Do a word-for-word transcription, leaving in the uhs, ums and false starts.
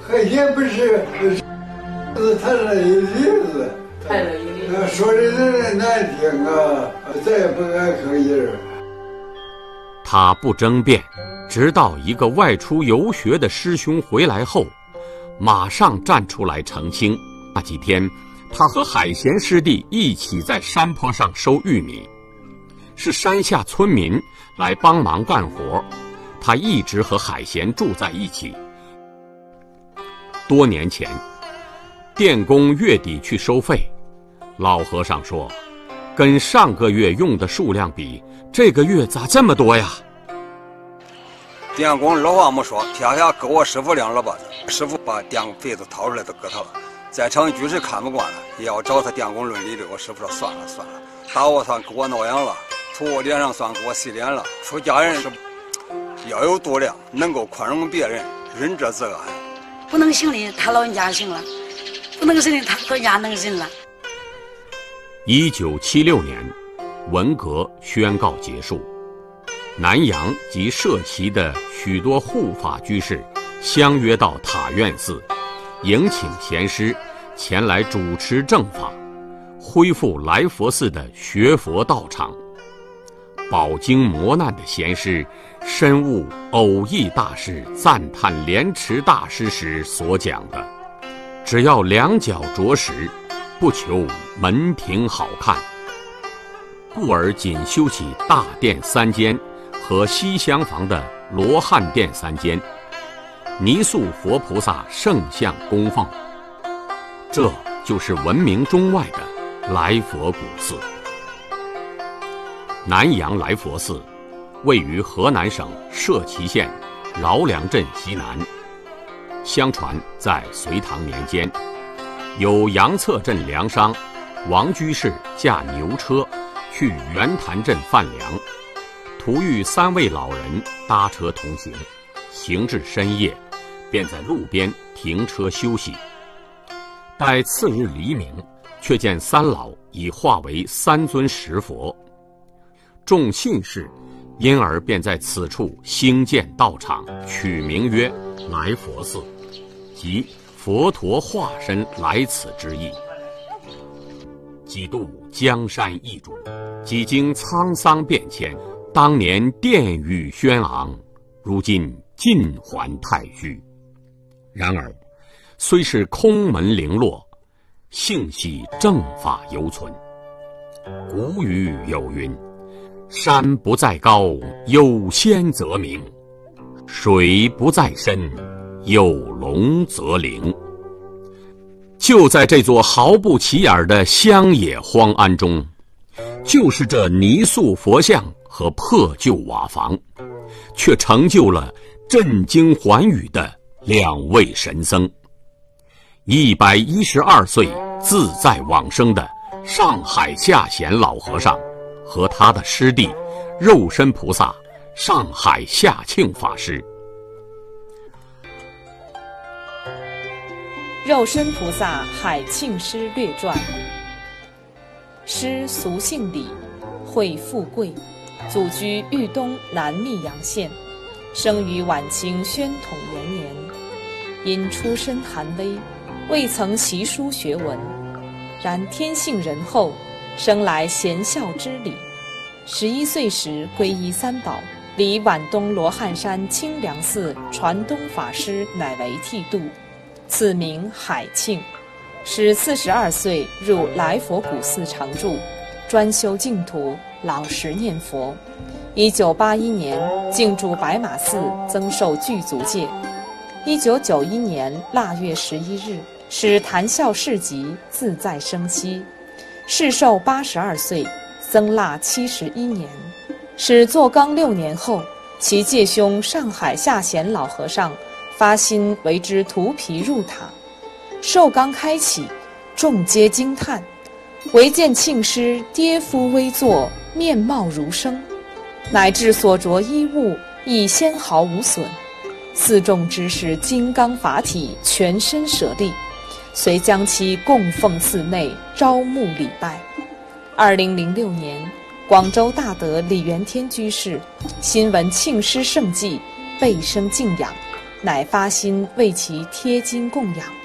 海鲜不是，是他那一例子， 太了一例子， 说的人难听啊，再也不敢吭音儿。 他不争辩，直到一个外出游学的师兄回来后，马上站出来澄清。那几天，他和海贤师弟一起在山坡上收玉米，是山下村民来帮忙干活，他一直和海贤住在一起。多年前，电工月底去收费，老和尚说，跟上个月用的数量比，这个月咋这么多呀？ 电工二话没说，撇下给我师傅两耳巴子，师傅把电费子掏出来都给他了。在场居士看不惯了，也要找他电工论理的。我师傅说算了算了，打我算给我挠痒了，吐我脸上算给我洗脸了。出家人是要有度量，能够宽容别人，仁者自安。 不能行的他老人家行了，不能行的他老人家能行了。 一九七六年，文革宣告结束，南阳及社旗的许多护法居士相约到塔院寺，迎请贤师前来主持正法，恢复来佛寺的学佛道场。饱经磨难的贤师深悟偶益大师赞叹莲池大师时所讲的，只要两脚着实，不求门庭好看，故而仅修起大殿三间和西厢房的罗汉殿三间，泥塑佛菩萨圣像供奉，这就是闻名中外的来佛古寺。南阳来佛寺位于河南省社旗县饶梁镇西南。相传在隋唐年间，有杨策镇粮商王居士驾牛车去圆潭镇贩粮，途遇三位老人搭车同行，行至深夜，便在路边停车休息。待次日黎明，却见三老已化为三尊石佛。众信士因而便在此处兴建道场，取名曰来佛寺，即佛陀化身来此之意。几度江山易主，几经沧桑变迁，当年殿宇轩昂，如今尽还太虚。然而虽是空门零落，幸系正法犹存。古语有云，山不在高，有仙则名；水不在深，有龙则灵。就在这座毫不起眼的乡野荒庵中，就是这泥塑佛像和破旧瓦房，却成就了震惊寰宇的两位神僧。一百一十二岁自在往生的上海下贤老和尚和他的师弟肉身菩萨上海下庆法师。 肉身菩萨海庆师略传。师俗姓李，讳富贵，祖居豫东南密阳县，生于晚清宣统元年。因出身寒微，未曾习书学文，然天性仁厚，生来贤孝之理。十一岁时皈依三宝，离皖东罗汉山清凉寺传东法师乃为剃度，赐名海庆。使四十二岁入来佛古寺常住，专修净土，老实念佛。一九八一年进驻白马寺，增受具足戒。一九九一年腊月十一日，使谈笑市集，自在生息。世寿八十二岁，僧腊七十一年。使做纲六年后，其介兄上海下贤老和尚发心为之涂皮入塔。寿纲开启，众皆惊叹，唯见庆师跌夫微坐，面貌如生，乃至所着衣物亦纤毫无损。寺众知是金刚法体，全身舍利，遂将其供奉寺内，招募礼拜。二零零六年，广州大德李元天居士新闻庆师圣迹，倍生敬仰， 乃发心为其贴金供养。